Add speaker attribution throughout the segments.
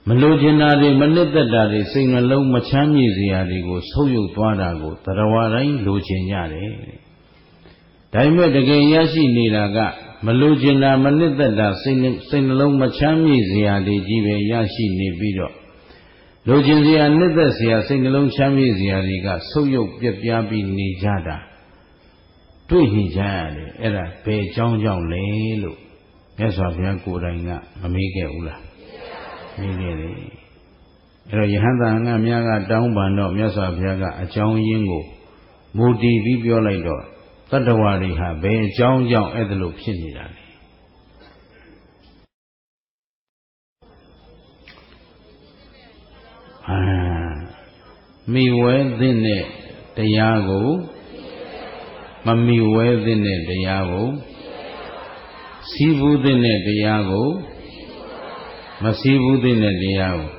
Speaker 1: မလိုချင်တာတွေမနစ်သက်တာတွေစိတ်နှလုံးမချမ်းမြေ့စရာတွေကိုဆုပ်ယုပ်သွားတာကိုတရားဝတိုင်းလိုချင်ကြတယ်ဒါပေမဲ့တကယ်ရရှိနေတာကမလိုချင်တာမနစ်သက်တာစိတ်နှလုံးမချမ်းမြေ့စရာတွေကြီးပဲရရှိနေပြီးတော့လိုချင်စရာနစ်သက်စရာစိတ်နှလုံးချမ်းမြေ့စရာတွေကဆုပ်ယုပ်ပြက်ပြားပြီးနေကြတာတွေ့နေကြရတယ်အဲ့ဒါဘယ်ကြောင်းကြောင့်လဲလို့မြတ်စွာဘုရားကိုယ်တိုင်ကမမေးခဲ့ဘူးလားမေးခဲ့တယ်အဲ့တော့ယဟန်သာငါများကတောင်းပန်တော့မြတ်စွာဘုရားကအကြောင်းရင်းကိုမူတည်ပြီးပြောလိုက်တော့တတ္တဝါတွေဟာဘယ်အကြောင်းကြောင့်အဲ့ဒါလိုဖြစ်နေတာလဲမိဝဲသင့်တဲ့တရားကိုမမိဝဲသင့်တဲ့တရားကိုစီးပူးသင့်တဲ့တရားကိုမစီးပူးသင့်တဲ့တရားကို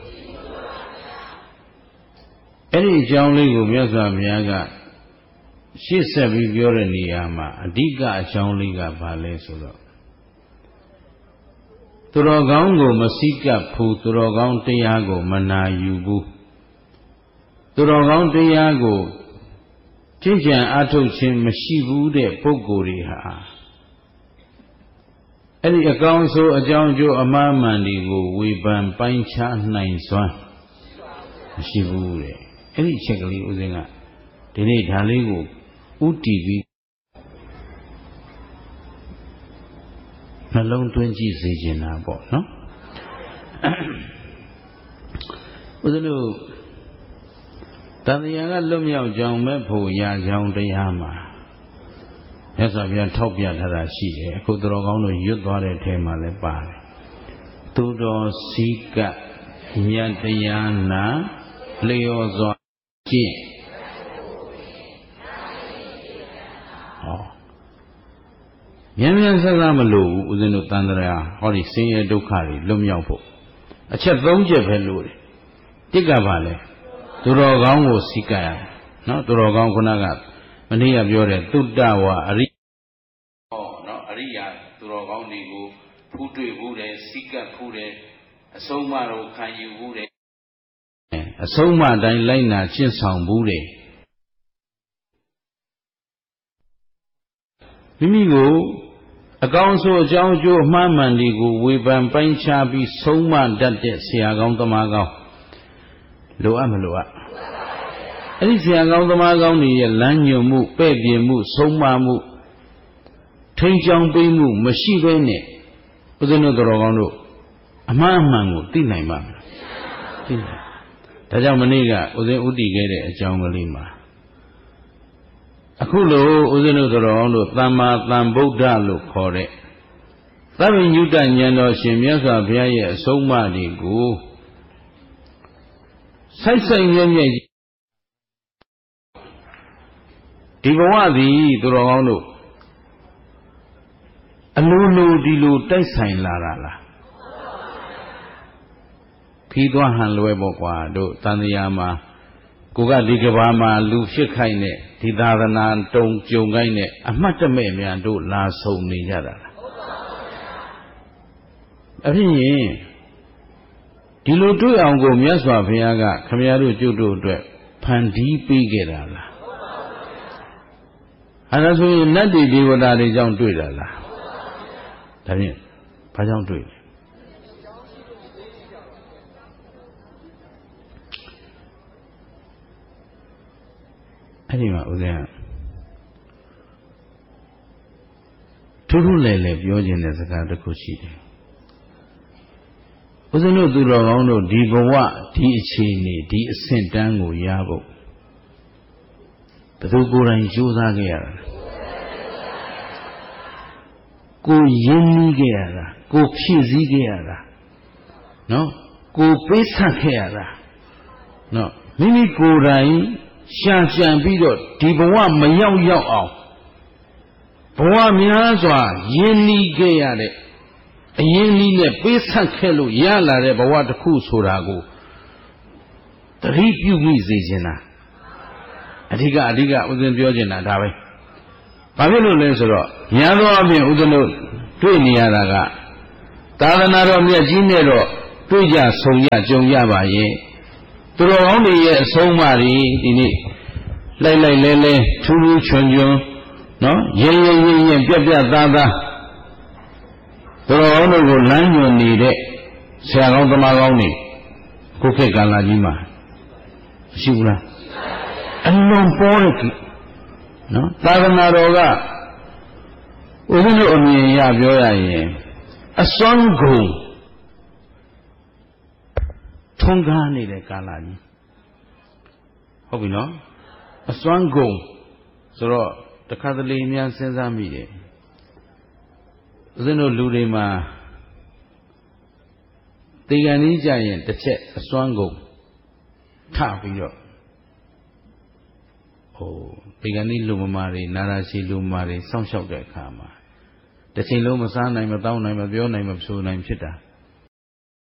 Speaker 1: အဲ့ဒီအကြောင်းလေးကိုမြတ်စွာဘုရားကရှေ့ဆက်ပြီးပြောတဲ့နေရာမှာအဓိကအကြောင်းလေးကဘာလဲဆိုတော့သူတော်ကောင်းကိုမစိကပ်ဘူးသူတော်ကောင်းတရားကိုမနာယူဘူးသူတော်ကောင်းတရားကိုကျင့်ကြံအားထုတ်ခြင်းမရှိဘူးတဲ့ပုဂ္ဂိုလ်တွေဟာအဲ့ဒီအကောင်းဆုံးအကြောင်းကျိုးအမှားမှန်တွေကိုဝေဖန်ပိုင်းခြားနိုင်စွမ်းမရှိဘူးတဲ့အဲ့ဒီအချက်ကလေးဦးဇင်းကဒီနေ့ဒါလေးကိုဥတီပြီးနှလုံးသွင်းကြည့်စေချင်တာပေါ့နော်ဦးဇင်းတို့တန်တရားကလွတ်မြောက်ကြောင်းမဲ့ဖို့ရာကြောင်းတရားမှာမြတ်စွာဘုရားထောက်ပြထားတာရှိတယ်အခုသူတော်ကောင်းတို့ရွတ်သွားတဲ့အထဲမှာလည်းပါတယ်သူတော်စည်းကပ်မြတ်တရားနာလျော်စွာကျင့်မြန်မြန်ဆဆမလို့ဦးဇင်းတို့တန်တရားဟောဒီဆင်းရဲဒုက္ခတွေလွတ်မြောက်ဖို့အချက်၃ချက်ပဲလို့တယ်တစ်ကပါလဲသူတော်ကောင်းကိုစိကပ်ရနော်သူတော်ကောင်းခုနကမနေ့ကပြောတဲ့သုတ္တဝါအရိဟောနော်အရိယာသူတော်ကောင်းတွေကိုဖူးတွေ့ဘူးတယ်စိကပ်ဖူးတယ်အဆုံးအမတော်ခံယူဘူးတယ်အဆုံးအမတိုင်းလိုက်နာကျင့်ဆောင်ဘူးတယ်မိမိကိုအကောင်းဆုံးအကြောင်းအကျိုးအမှားမှန်တွေကိုဝေဖန်ပိုင်းခြားပြီးဆုံးမတတ်တဲ့ဆရာကောင်းသမားကောင်းလိုအပ်မလိုအပ်အဲ့ဒီဆရာကောင်းသမားကောင်းတွေရဲ့လမ်းညွှန်မှုပဲ့ပြင်မှုဆုံးမမှုထိန်းချောင်းပေးမှုမရှိဘဲနဲ့ဦးဇင်းတို့တော်ကောင်းတို့အမှားအမှန်ကိုသိနိုင်ပါ့မလားသိနိုင်ဒါကြောင့်မနေ့ကဦးဇင်းဥတည်ခဲ့တဲ့အကြောင်းကလေးမှာအခုလိုဦးဇင်းတို့တော်ကောင်းတို့သမ္မာသမ္ဗုဒ္ဓလို့ခေါ်တဲ့သဗ္ဗညုတဉာဏ်တော်ရှင်မြတ်စွာဘုရားရဲ့အဆုံးအမတွေကိုစိုက်စိုက်မြဲမြဲဒီဘဝသည်သူတော်ကောင်းတို့အလိုလိုဒီလိုတိုက်ဆိုင်လာတာလားခီးသွားဟန်လွဲပေါ့ကွာတို့တန်တရားမှာကိုကဒီကဘာမှာလူဖြစ်ခိုက်နဲ့ဒီသာသနာတုံကြုံခိုက်နဲ့အမှတ်တမဲ့များတို့လာဆုံနေကြတာလားအဖြစ်ရင်ဒီလိုတွေ့အောင်ကိုမြတ်စွာဘုရားကခမည်းတော်ကျုပ်တို့အတွက်ဖန်တီးပေးခဲ့တာလားအဲ့ဒါဆိုရင်နတ်တွေဒေဝတာတွေကြောင့်တွေ့တာလားဒါဖြင့်ဘာကြောင့်တွေ့လဲအဲ့ဒီမှာဦးဇင်းကထူးထူးလဲလဲပြောခြင်းတဲ့စကားတစ်ခုရှိတယ်ဦးဇင်းတို့သူတော်ကောင်းတို့ဒီဘဝဒီအခြေအနေဒီအဆင့်တန်းကိုရဖို့ဘယ်သူကိုယ်တိုင်ကြိုးစားခဲ့ရတာကိုရင်းနှီးခဲ့ရတာကိုဖြည့်ဆည်းခဲ့ရတာနော်ကိုပေးဆက်ခဲ့ရတာနော်မိမိကိုယ်တိုင်ရှာကြံပြီးတော့ဒီဘဝမရောက်ရောက်အောင်ဘဝများစွာရင်းနှီးခဲ့ရတဲ့အရင်းနှီးနဲ့ပေးဆက်ခဲ့လို့ရလာတဲ့ဘဝတစ်ခုဆိုတာကိုသတိပြုမိစေခြင်းလားအဓိကဥစဉ်ပြောချင်တာဒါပဲဘာဖြစ်လို့လဲဆိုတော့များသောအားဖြင့်ဥစဉ်တို့တွေ့နေရတာကသာသနာတော်မြတ်ကြီးနဲ့တော့တွေ့ကြဆုံကြကြုံကြပါရဲ့သူတော်ကောင်းတွေရဲ့အဆုံးအမတွေဒီနေ့လိုက်လိုက်လဲလဲထူးထူးချွန်ချွန်နော်ရင်ပြက်သားသားသူတော်ကောင်းတို့ကိုလမ်းညွှန်နေတဲ့ဆရာကောင်းသမားကောင်းတွေခုခေတ်ကာလကြီးမှာရှိဘူးလားအလုံးပေါ်တဲ့နော်သာသနာတော်ကဦးဇင်းတို့အမြင်ရပြောရရင်အစွမ်းကုန်ထုံးကားနေတဲ့ကာလကြီးဟုတ်ပြီနော်အစွမ်းကုန်ဆိုတော့တခါတလေများစဉ်းစားမိတယ်ဦးဇင်းတို့လူတွေမှာတေကန်ကြီးကြရင်တစ်ချက်အစွမ်းကုန်ထပြီးတော့တေကန်ကြီးလူမမာတွေနာရာရှိလူမမာတွေစောင့်ရှောက်တဲ့အခါမှာတစ်ချိန်လုံးမစားနိုင်မတောင်းနိုင်မပြောနိုင်မဆိုနိုင်ဖြစ်တာ